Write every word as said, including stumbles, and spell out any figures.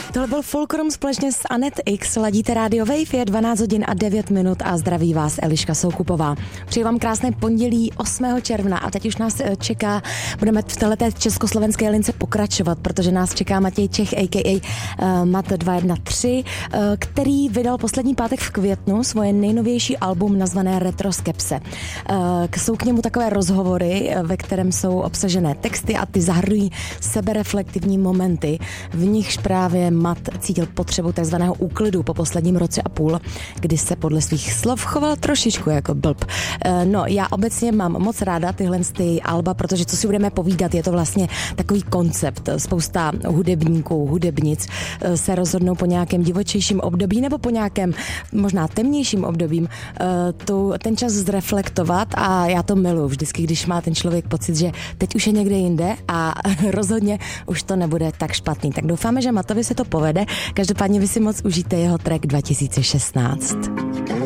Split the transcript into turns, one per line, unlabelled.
Tohle byl Fulcrum společně s Anet X. Ladíte Radio Wave, je dvanáct hodin a devět minut a zdraví vás Eliška Soukupová. Přeji vám krásné pondělí osmého června a teď už nás čeká, budeme v této československé lince pokračovat, protože nás čeká Matěj Čech, a k a. Uh, Mat dva jedna tři, uh, který vydal poslední pátek v květnu svoje nejnovější album nazvané Retroskepse. Uh, jsou k němu takové rozhovory, ve kterém jsou obsažené texty a ty zahrnují sebereflektivní momenty, v nichž právě Mat cítil potřebu takzvaného úklidu po posledním roce a půl, kdy se podle svých slov choval trošičku jako blb. No, já obecně mám moc ráda tyhle ty alba, protože co si budeme povídat, je to vlastně takový koncept. Spousta hudebníků, hudebnic se rozhodnou po nějakém divočejším období nebo po nějakém možná temnějším obdobím tu, ten čas zreflektovat a já to miluji vždycky, když má ten člověk pocit, že teď už je někde jinde a rozhodně už to nebude tak špatný. Tak doufáme, že Matovi se to povede. Každopádně vy si moc užijte jeho track dva tisíce šestnáct.